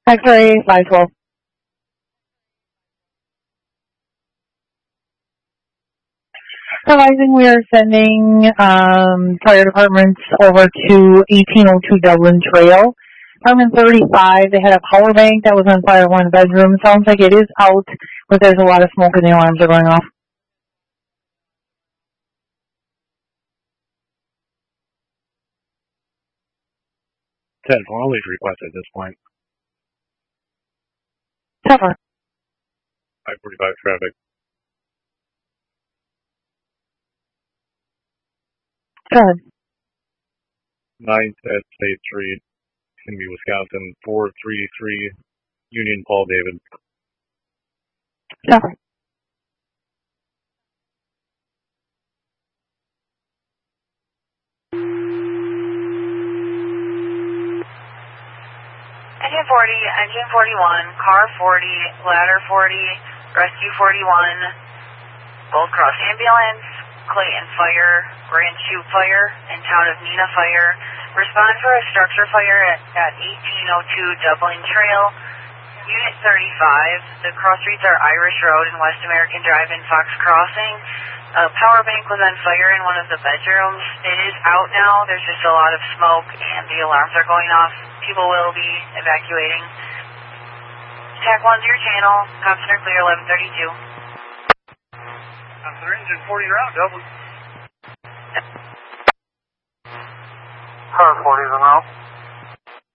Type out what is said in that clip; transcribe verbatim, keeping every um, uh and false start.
X-ray five twelve. Realizing we are sending um, fire departments over to eighteen oh two Dublin Trail. Department thirty-five, they had a power bank that was on fire in one bedroom. Sounds like it is out, but there's a lot of smoke and the alarms are going off. ten four, I'll leave request at this point. Cover. I forty-five traffic. Go ahead. ninth at State Street, Quinby, Wisconsin, four three three, Union Paul David. Cover. Engine forty, engine forty-one, car forty, ladder forty, rescue forty-one, Gold Cross ambulance, Clayton Fire, Grand Chute Fire, and Town of Neenah Fire. Respond for a structure fire at, at eighteen oh two Dublin Trail. Unit thirty-five, the cross streets are Irish Road and West American Drive in Fox Crossing. A power bank was on fire in one of the bedrooms. It is out now. There's just a lot of smoke and the alarms are going off. People will be evacuating. T A C one's your channel. Cops are clear, eleven thirty-two. Officer engine forty route, Dublin. Car forty is an out.